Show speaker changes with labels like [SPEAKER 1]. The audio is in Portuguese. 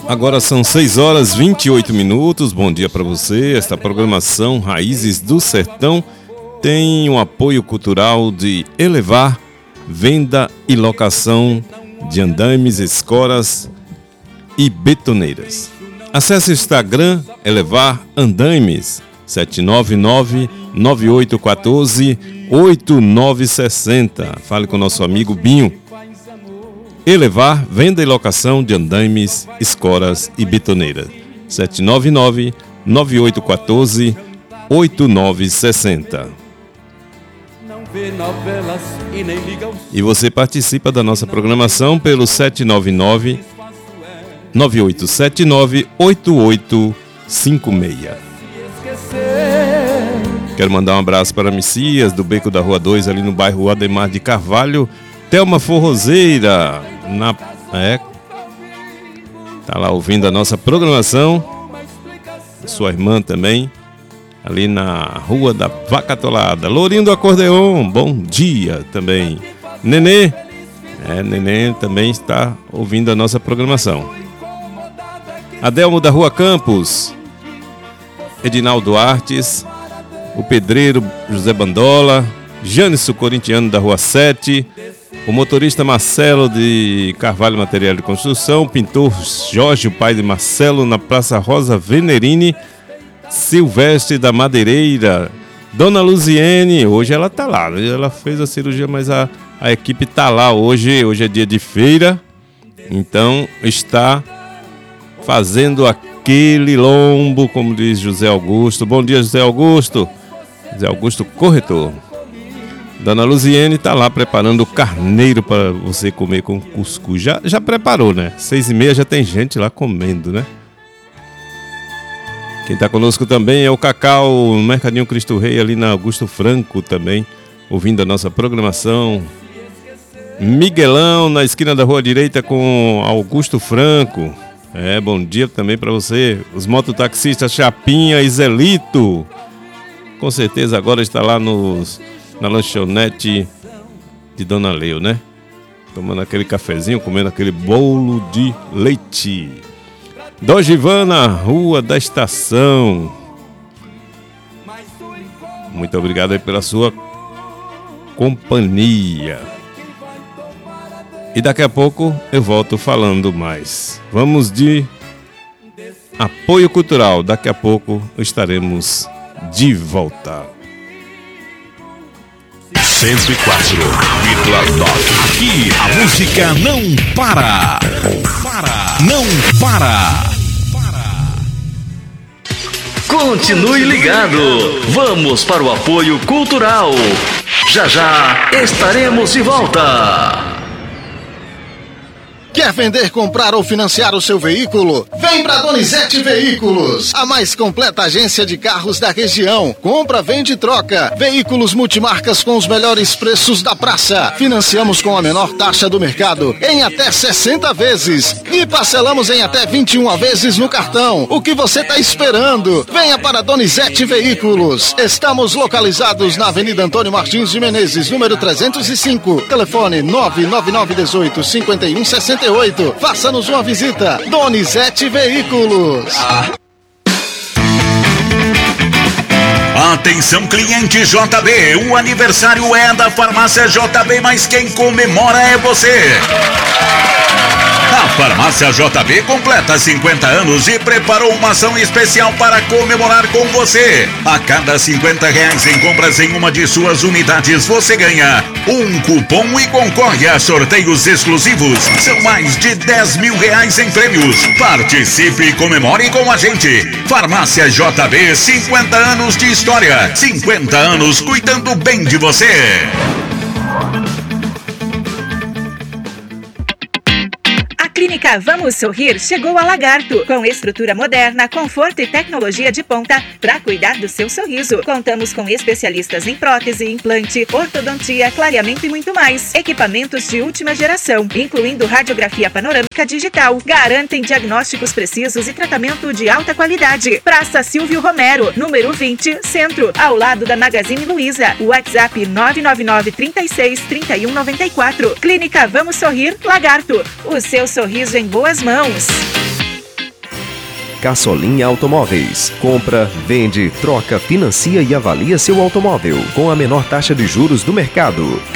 [SPEAKER 1] Agora são 6h28. Bom dia para você. Esta programação Raízes do Sertão tem um apoio cultural de Elevar, venda e locação de andames, escoras e betoneiras. Acesse o Instagram Elevar Andaimes 799-9814-8960. Fale com nosso amigo Binho. Elevar, venda e locação de andaimes, escoras e betoneiras. 799-9814-8960. E você participa da nossa programação pelo 799-9879-8856. Quero mandar um abraço para Messias, do Beco da Rua 2, ali no bairro Ademar de Carvalho. Thelma Forrozeira, tá lá ouvindo a nossa programação. Sua irmã também, ali na Rua da Vaca Atolada. Lourinho do Acordeon, bom dia também. Nenê, Nenê também está ouvindo a nossa programação. Adelmo da Rua Campos, Edinaldo Artes, o Pedreiro José Bandola, Jânice Corintiano da Rua 7, o motorista Marcelo de Carvalho Material de Construção, o pintor Jorge, o pai de Marcelo, na Praça Rosa Venerini, Silvestre da Madeireira, Dona Luziene, hoje ela tá lá, ela fez a cirurgia, mas a equipe tá lá hoje é dia de feira, então está fazendo aquele lombo, como diz José Augusto. Bom dia, José Augusto. José Augusto, corretor. Dona Luziene está lá preparando o carneiro para você comer com cuscuz. Já preparou, né? 6h30 já tem gente lá comendo, né? Quem está conosco também é o Cacau, no Mercadinho Cristo Rei, ali na Augusto Franco também, ouvindo a nossa programação. Miguelão, na esquina da Rua Direita com Augusto Franco. Bom dia também para você. Os mototaxistas Chapinha e Zelito. Com certeza agora está lá na lanchonete de Dona Leo, né? Tomando aquele cafezinho, comendo aquele bolo de leite. Dogivana, Rua da Estação. Muito obrigado aí pela sua companhia. E daqui a pouco eu volto falando mais. Vamos de apoio cultural. Daqui a pouco estaremos de volta.
[SPEAKER 2] 104,9. Aqui a música não para. Não para.
[SPEAKER 3] Continue ligado. Vamos para o apoio cultural. Já estaremos de volta.
[SPEAKER 4] Quer vender, comprar ou financiar o seu veículo? Vem pra Donizete Veículos, a mais completa agência de carros da região. Compra, vende e troca. Veículos multimarcas com os melhores preços da praça. Financiamos com a menor taxa do mercado em até 60 vezes. E parcelamos em até 21 vezes no cartão. O que você tá esperando? Venha para Donizete Veículos. Estamos localizados na Avenida Antônio Martins de Menezes, número 305. Telefone 99918-5168. Faça-nos uma visita. Donizete Veículos.
[SPEAKER 2] Atenção, cliente JB, o aniversário é da Farmácia JB, mas quem comemora é você. A Farmácia JB completa 50 anos e preparou uma ação especial para comemorar com você. A cada R$50 em compras em uma de suas unidades, você ganha um cupom e concorre a sorteios exclusivos. São mais de R$10 mil em prêmios. Participe e comemore com a gente. Farmácia JB, 50 anos de história, 50 anos cuidando bem de você.
[SPEAKER 5] Clínica Vamos Sorrir chegou a Lagarto, com estrutura moderna, conforto e tecnologia de ponta para cuidar do seu sorriso. Contamos com especialistas em prótese, implante, ortodontia, clareamento e muito mais. Equipamentos de última geração, incluindo radiografia panorâmica digital, garantem diagnósticos precisos e tratamento de alta qualidade. Praça Silvio Romero, número 20, Centro, ao lado da Magazine Luiza. WhatsApp 999 36 31 94. Clínica Vamos Sorrir, Lagarto. O seu sorriso em boas mãos.
[SPEAKER 6] Caçolinha Automóveis. Compra, vende, troca, financia e avalia seu automóvel com a menor taxa de juros do mercado.